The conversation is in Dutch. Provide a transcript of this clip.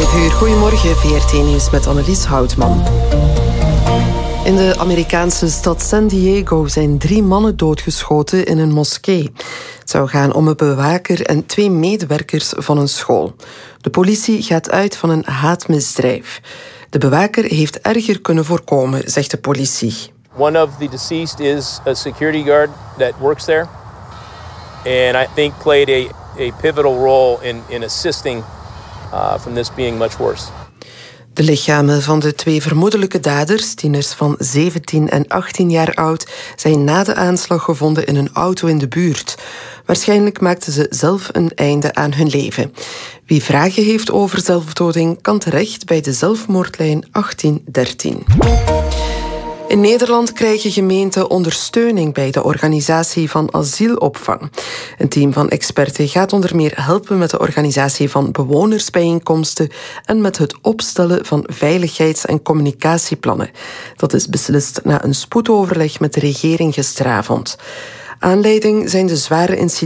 5 uur. Goedemorgen, VRT Nieuws met Annelies Houtman. In de Amerikaanse stad San Diego zijn 3 mannen doodgeschoten in een moskee. Het zou gaan om een bewaker en 2 medewerkers van een school. De politie gaat uit van een haatmisdrijf. De bewaker heeft erger kunnen voorkomen, zegt de politie. One of the deceased is a security guard that works there. And I think played a pivotal role in assisting from this being much worse. De lichamen van de 2 vermoedelijke daders, tieners van 17 en 18 jaar oud, zijn na de aanslag gevonden in een auto in de buurt. Waarschijnlijk maakten ze zelf een einde aan hun leven. Wie vragen heeft over zelfdoding, kan terecht bij de zelfmoordlijn 1813. In Nederland krijgen gemeenten ondersteuning bij de organisatie van asielopvang. Een team van experten gaat onder meer helpen met de organisatie van bewonersbijeenkomsten en met het opstellen van veiligheids- en communicatieplannen. Dat is beslist na een spoedoverleg met de regering gisteravond. Aanleiding zijn de zware incidenten